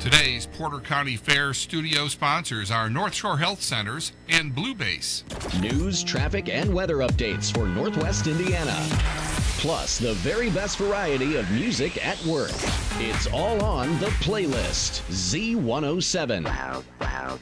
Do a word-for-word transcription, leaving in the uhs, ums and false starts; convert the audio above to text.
Today's Porter County Fair studio sponsors are North Shore Health Centers and Blue Base. News, traffic, and weather updates for Northwest Indiana. Plus, the very best variety of music at work. It's all on the playlist. Z one oh seven.